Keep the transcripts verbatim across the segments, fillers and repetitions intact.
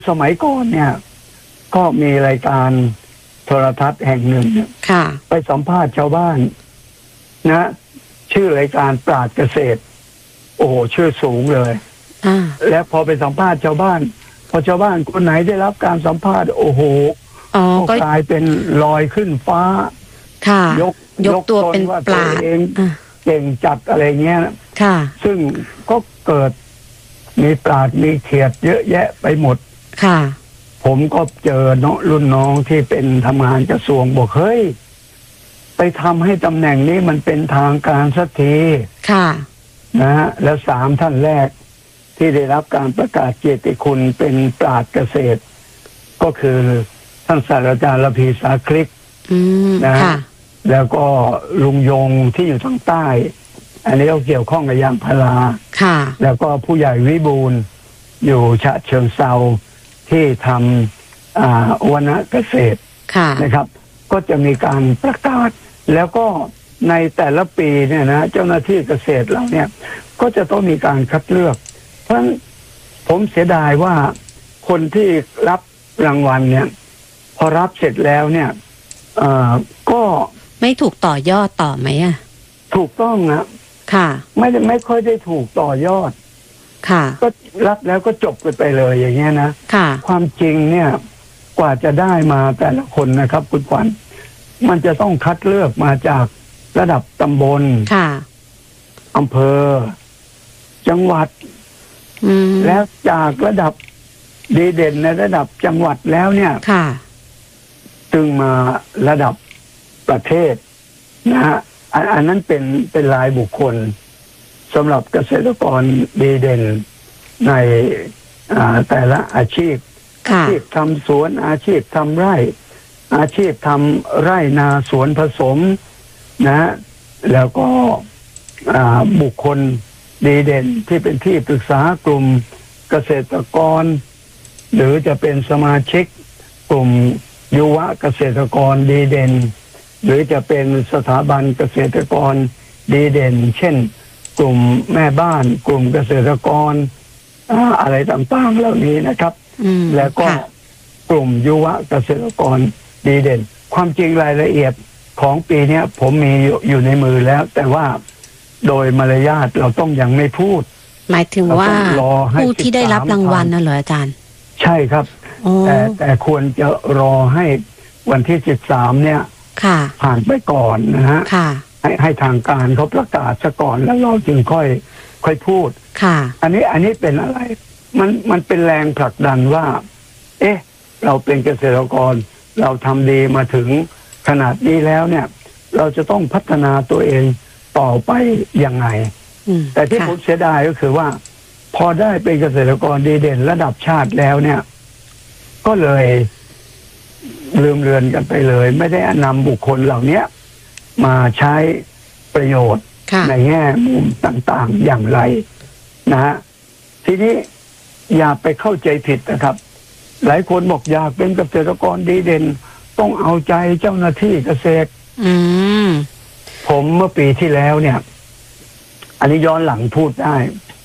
สมัยก่อนเนี่ยก็มีรายการโทรทัศน์แห่งหนึ่งค่ะไปสัมภาษณ์ชาวบ้านนะชื่อรายการปราชญ์เกษตรโอ้โหชื่อสูงเลยอ่าแล้วพอไปสัมภาษณ์ชาวบ้านพอชาวบ้านคนไหนได้รับการสัมภาษณ์โอ้โหอ๋อก็กลายเป็นลอยขึ้นฟ้าค่ะยกยกตัวเป็นปราชญ์เองเก่งจัดอะไรเงี้ยค่ะซึ่งก็เกิดมีปราชญ์มีเขียดเยอะแยะไปหมดค่ะผมก็เจอน้องรุ่นน้องที่เป็นทำงานกระทรวงบอกเฮ้ยไปทำให้ตำแหน่งนี้มันเป็นทางการสักทีค่ะนะฮะแล้วสามท่านแรกที่ได้รับการประกาศเกียรติคุณเป็นปราชญ์เกษตรก็คือท่านศาสตราจารย์ระพีสาคลิกนะฮะแล้วก็ลุงยงที่อยู่ทางใต้อันนี้ก็เกี่ยวข้องกับยางพาราค่ะแล้วก็ผู้ใหญ่วิบูลย์อยู่ฉะเชิงเซาที่ทำวรรณเกษตรนะครับก็จะมีการประกาศแล้วก็ในแต่ละปีเนี่ยนะเจ้าหน้าที่เกษตรเราเนี่ยก็จะต้องมีการคัดเลือกเพราะฉะนั้นผมเสียดายว่าคนที่รับรางวัลเนี่ยพอรับเสร็จแล้วเนี่ยเอ่อก็ไม่ถูกต่อยอดต่อไหมอ่ะถูกต้องนะค่ะไม่ได้ไม่ค่อยได้ถูกต่อยอดค่ะก็รับแล้วก็จบกันไปเลยอย่างเงี้ยนะค่ะความจริงเนี่ยกว่าจะได้มาแต่ละคนนะครับคุณขวัญมันจะต้องคัดเลือกมาจากระดับตำบลค่ะอำเภอจังหวัดแล้วจากระดับดีเด่นในระดับจังหวัดแล้วเนี่ยค่ะจึงมาระดับประเทศนะฮะอันนั้นเป็นเป็นรายบุคคลสำหรับเกษตรกรดีเด่นในแต่ละอาชีพอาชีพทำสวนอาชีพทำไร่อาชีพทำไร่นาสวนผสมนะแล้วก็บุคคลดีเด่นที่เป็นที่ปรึกษากลุ่มเกษตรกรหรือจะเป็นสมาชิกกลุ่มยุวเกษตรกรดีเด่นหรือจะเป็นสถาบันเกษตรกรดีเด่นเช่นกลุ่มแม่บ้านกลุ่มเกษตรกรอะไรต่างๆเหล่านี้นะครับแล้วก็กลุ่มยุวเกษตรกรดีเด่นความจริงรายละเอียดของปีนี้ผมมีอยู่ในมือแล้วแต่ว่าโดยมารยาทเราต้องยังไม่พูดหมายถึงว่าผู้ที่ได้รับรางวัลน่ะเหรออาจารย์ใช่ครับแต่แต่ควรจะรอให้วันที่สิบสามเนี่ยผ่านไปก่อนนะฮะให้ให้ทางการเขาประกาศซะก่อนแล้วเราจึงค่อยค่อยพูดค่ะอันนี้อันนี้เป็นอะไรมันมันเป็นแรงผลักดันว่าเอ๊ะเราเป็นเกษตรกรเราทำดีมาถึงขนาดนี้แล้วเนี่ยเราจะต้องพัฒนาตัวเองต่อไปยังไงแต่ที่ผมเสียดายก็คือว่าพอได้เป็นเกษตรกรดีเด่นระดับชาติแล้วเนี่ยก็เลยลืมเลือนกันไปเลยไม่ได้นำบุคคลเหล่านี้มาใช้ประโยชน์ในแง่มุมต่างๆอย่างไรนะฮะทีนี้อย่าไปเข้าใจผิดนะครับหลายคนบอกอยากเป็นเกษตรกรดีเด่นต้องเอาใจเจ้าหน้าที่เกษตรผมเมื่อปีที่แล้วเนี่ยอันนี้ย้อนหลังพูดได้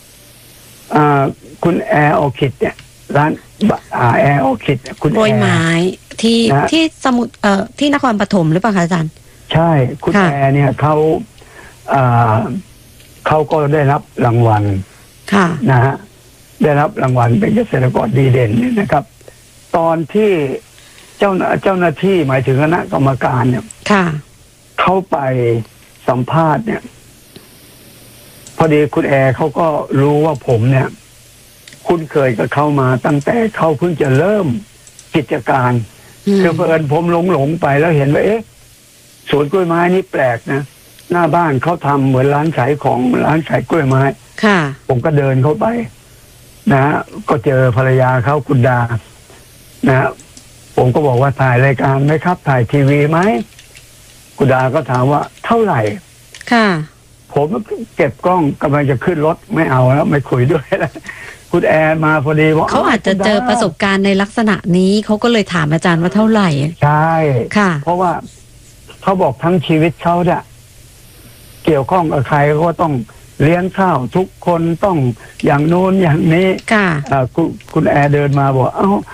คุณแอร์ออคิดเนี่ยร้านแอร์ออคิดคุณโรยไม้ที่ที่สมุทรเอ่อที่นครปฐมหรือเปล่าคะอาจารย์ใช่คุณแอร์เนี่ยเขาเขาก็ได้รับรางวัลนะฮะได้รับรางวัลเป็นเกษตรกรดีเด่นเนี่ยนะครับตอนที่เจ้าเจ้าหน้าที่หมายถึงคณะกรรมการเนี่ยเขาไปสัมภาษณ์เนี่ยพอดีคุณแอร์เขาก็รู้ว่าผมเนี่ยคุ้นเคยกับเขามาตั้งแต่เขาเพิ่งจะเริ่มกิจการคือเพิ่นผมหลงหลงไปแล้วเห็นว่าเอ๊ะสวนกล้วยไม้นี่แปลกนะหน้าบ้านเขาทำเหมือนร้านขายของร้านขายกล้วยไม้ผมก็เดินเข้าไปนะก็เจอภรรยาเขาคุณดานะผมก็บอกว่าถ่ายรายการไหมครับถ่ายทีวีไหมคุณดาก็ถามว่าเท่าไหร่ค่ะผมเก็บกล้องกำลังจะขึ้นรถไม่เอาแล้วไม่คุยด้วยแล้วคุณแอนมาพอดีว่าเขาอาจจะเจอประสบการณ์ในลักษณะนี้เขาก็เลยถามอาจารย์ว่าเท่าไหร่ใช่ค่ะเพราะว่าเขาบอกทั้งชีวิตเขาเนี่ยเกี่ยวข้องกับใครก็ต้องเลี้ยงข้าวทุกคนต้องอย่างโน้นอย่างนี้ค่ะคุณคุณแอร์เดินมาบอกเอ้า